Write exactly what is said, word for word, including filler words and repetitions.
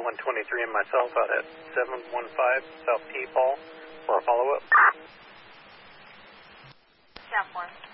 one twenty-three and myself out at seven one five South P. Paul for a follow-up. South one.